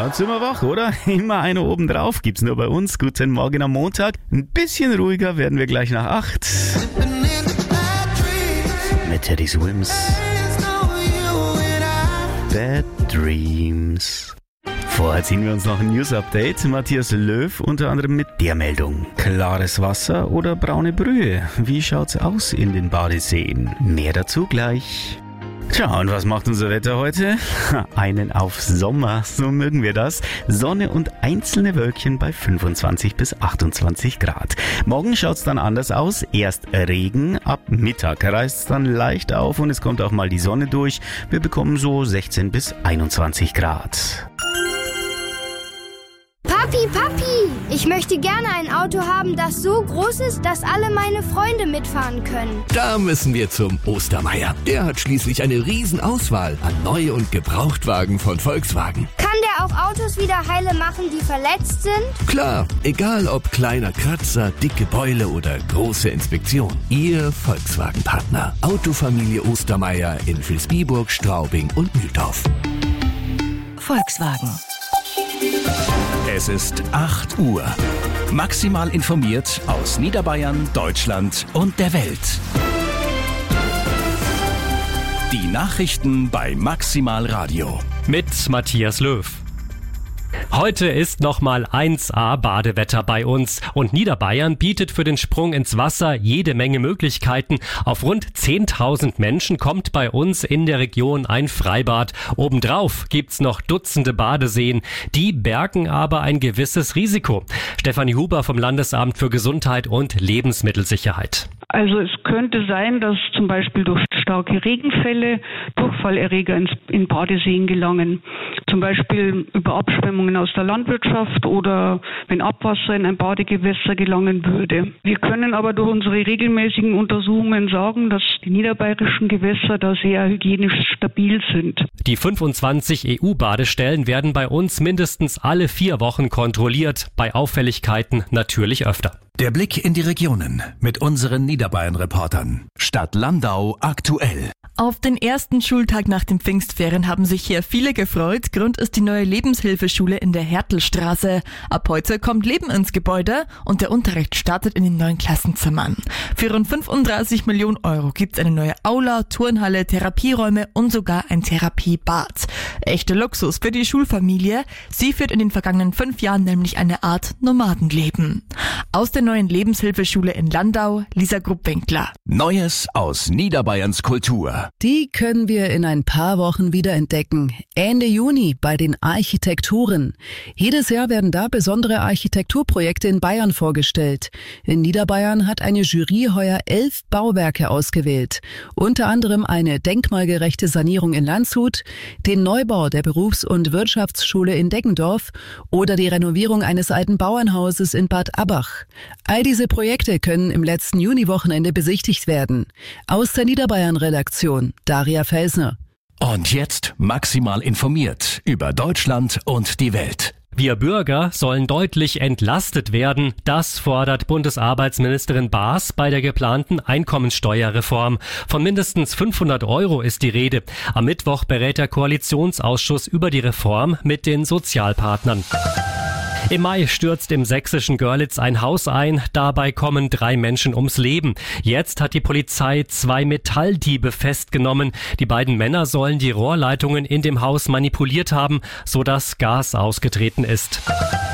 Jetzt sind wir wach, oder? Immer eine oben drauf, gibt's nur bei uns. Guten Morgen am Montag. Ein bisschen ruhiger werden wir gleich nach 8. Mit Teddy Swims. Bad Dreams. Vorher ziehen wir uns noch ein News-Update. Matthias Löw unter anderem mit der Meldung. Klares Wasser oder braune Brühe? Wie schaut's aus in den Badeseen? Mehr dazu gleich. Tja, und was macht unser Wetter heute? Einen auf Sommer, so mögen wir das. Sonne und einzelne Wölkchen bei 25 bis 28 Grad. Morgen schaut's dann anders aus. Erst Regen, ab Mittag reißt's dann leicht auf und es kommt auch mal die Sonne durch. Wir bekommen so 16 bis 21 Grad. Papi, ich möchte gerne ein Auto haben, das so groß ist, dass alle meine Freunde mitfahren können. Da müssen wir zum Ostermeier. Der hat schließlich eine Riesenauswahl an Neu- und Gebrauchtwagen von Volkswagen. Kann der auch Autos wieder heile machen, die verletzt sind? Klar, egal ob kleiner Kratzer, dicke Beule oder große Inspektion. Ihr Volkswagen-Partner. Autofamilie Ostermeier in Vilsbiburg, Straubing und Mühldorf. Volkswagen. Es ist 8 Uhr. Maximal informiert aus Niederbayern, Deutschland und der Welt. Die Nachrichten bei Maximal Radio. Mit Matthias Löw. Heute ist nochmal 1A Badewetter bei uns und Niederbayern bietet für den Sprung ins Wasser jede Menge Möglichkeiten. Auf rund 10.000 Menschen kommt bei uns in der Region ein Freibad. Obendrauf gibt's noch Dutzende Badeseen. Die bergen aber ein gewisses Risiko. Stefanie Huber vom Landesamt für Gesundheit und Lebensmittelsicherheit. Also es könnte sein, dass zum Beispiel durch starke Regenfälle Durchfallerreger in Badeseen gelangen. Zum Beispiel über Abschwemmungen aus der Landwirtschaft oder wenn Abwasser in ein Badegewässer gelangen würde. Wir können aber durch unsere regelmäßigen Untersuchungen sagen, dass die niederbayerischen Gewässer da sehr hygienisch stabil sind. Die 25 EU-Badestellen werden bei uns mindestens alle 4 Wochen kontrolliert, bei Auffälligkeiten natürlich öfter. Der Blick in die Regionen mit unseren Niederbayern-Reportern. Stadt Landau aktuell. Auf den ersten Schultag nach den Pfingstferien haben sich hier viele gefreut. Grund ist die neue Lebenshilfeschule in der Hertelstraße. Ab heute kommt Leben ins Gebäude und der Unterricht startet in den neuen Klassenzimmern. Für rund 35 Millionen Euro gibt's eine neue Aula, Turnhalle, Therapieräume und sogar ein Therapiebad. Echter Luxus für die Schulfamilie. Sie führt in den vergangenen 5 Jahren nämlich eine Art Nomadenleben. Aus der neuen Lebenshilfeschule in Landau, Lisa Grupp-Winkler. Neues aus Niederbayerns Kultur. Die können wir in ein paar Wochen wieder entdecken. Ende Juni bei den Architekturen. Jedes Jahr werden da besondere Architekturprojekte in Bayern vorgestellt. In Niederbayern hat eine Jury heuer 11 Bauwerke ausgewählt. Unter anderem eine denkmalgerechte Sanierung in Landshut, den Neubau der Berufs- und Wirtschaftsschule in Deggendorf oder die Renovierung eines alten Bauernhauses in Bad Abbach. All diese Projekte können im letzten Juniwochenende besichtigt werden. Aus der Niederbayern-Redaktion Daria Felsner. Und jetzt maximal informiert über Deutschland und die Welt. Wir Bürger sollen deutlich entlastet werden. Das fordert Bundesarbeitsministerin Baas bei der geplanten Einkommensteuerreform. Von mindestens 500 Euro ist die Rede. Am Mittwoch berät der Koalitionsausschuss über die Reform mit den Sozialpartnern. Im Mai stürzt im sächsischen Görlitz ein Haus ein. Dabei kommen 3 Menschen ums Leben. Jetzt hat die Polizei 2 Metalldiebe festgenommen. Die beiden Männer sollen die Rohrleitungen in dem Haus manipuliert haben, sodass Gas ausgetreten ist.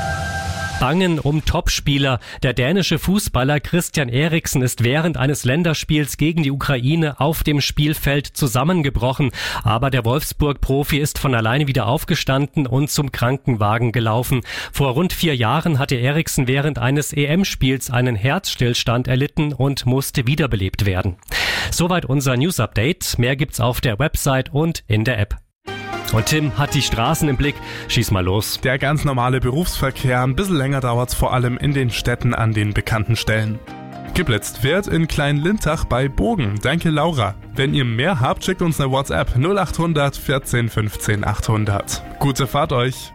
Bangen um Topspieler. Der dänische Fußballer Christian Eriksen ist während eines Länderspiels gegen die Ukraine auf dem Spielfeld zusammengebrochen. Aber der Wolfsburg-Profi ist von alleine wieder aufgestanden und zum Krankenwagen gelaufen. Vor rund 4 Jahren hatte Eriksen während eines EM-Spiels einen Herzstillstand erlitten und musste wiederbelebt werden. Soweit unser News-Update. Mehr gibt's auf der Website und in der App. Und Tim hat die Straßen im Blick. Schieß mal los. Der ganz normale Berufsverkehr, ein bisschen länger dauert's vor allem in den Städten an den bekannten Stellen. Geblitzt wird in Klein-Lintach bei Bogen. Danke Laura. Wenn ihr mehr habt, schickt uns eine WhatsApp 0800 14 15 800. Gute Fahrt euch.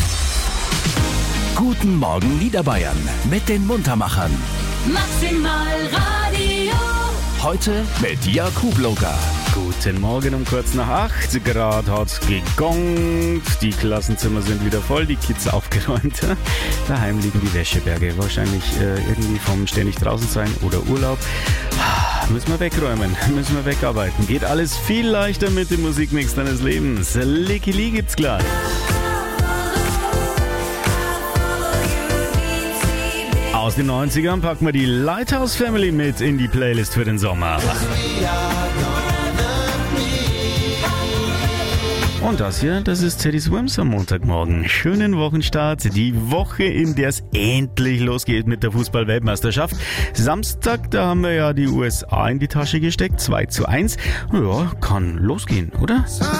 Guten Morgen Niederbayern mit den Muntermachern. Maximal Radio. Heute mit Jakub Loga. Guten Morgen um kurz nach 8 Grad hat's gegongt. Die Klassenzimmer sind wieder voll, die Kids aufgeräumt. Daheim liegen die Wäscheberge. Wahrscheinlich irgendwie vom ständig draußen sein oder Urlaub. Müssen wir wegräumen, müssen wir wegarbeiten. Geht alles viel leichter mit dem Musikmix deines Lebens. Licky Lee gibt's gleich. Aus den 90ern packen wir die Lighthouse Family mit in die Playlist für den Sommer. Und das hier, das ist Teddy Swims am Montagmorgen. Schönen Wochenstart, die Woche, in der es endlich losgeht mit der Fußball-Weltmeisterschaft. Samstag, da haben wir ja die USA in die Tasche gesteckt, 2:1. Ja, kann losgehen, oder?